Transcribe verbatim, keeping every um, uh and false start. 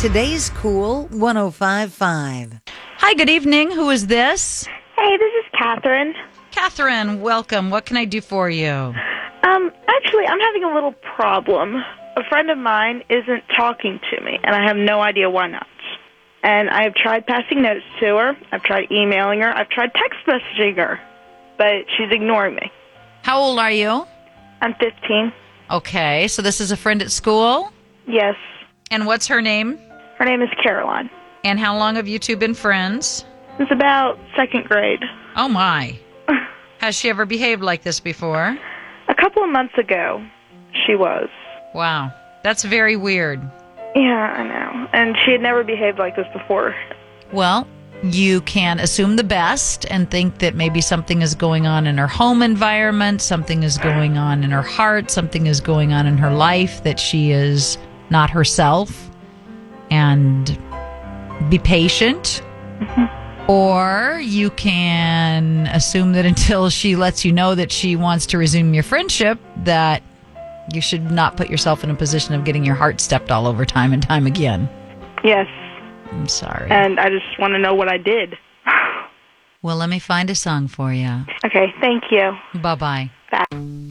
Today's Cool one oh five point five. Hi, good evening. Who is this? Hey, this is Catherine. Catherine, welcome. What can I do for you? Um, actually, I'm having a little problem. A friend of mine isn't talking to me, and I have no idea why not. And I have tried passing notes to her. I've tried emailing her. I've tried text messaging her, but she's ignoring me. How old are you? I'm fifteen. Okay, so this is a friend at school? Yes. And what's her name? Her name is Caroline. And how long have you two been friends? It's about second grade. Oh, my. Has she ever behaved like this before? A couple of months ago, she was. Wow. That's very weird. Yeah, I know. And she had never behaved like this before. Well, you can assume the best and think that maybe something is going on in her home environment, something is going on in her heart, something is going on in her life, that she is not herself, and be patient. Mm-hmm. Or you can assume that until she lets you know that she wants to resume your friendship, that you should not put yourself in a position of getting your heart stepped all over time and time again. Yes. I'm sorry. And I just want to know what I did. Well, let me find a song for you. Okay, thank you. Bye-bye. Bye.